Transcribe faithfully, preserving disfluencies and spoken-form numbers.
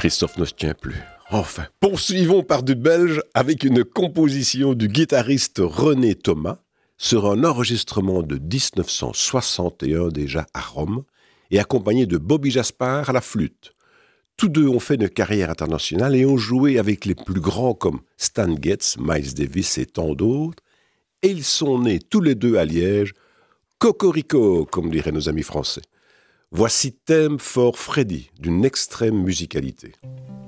Christophe ne se tient plus. Enfin, poursuivons par du belge avec une composition du guitariste René Thomas sur un enregistrement de dix-neuf cent soixante et un déjà à Rome et accompagné de Bobby Jaspar à la flûte. Tous deux ont fait une carrière internationale et ont joué avec les plus grands comme Stan Getz, Miles Davis et tant d'autres. Et ils sont nés tous les deux à Liège, cocorico, comme diraient nos amis français. Voici Thème for Freddy, d'une extrême musicalité.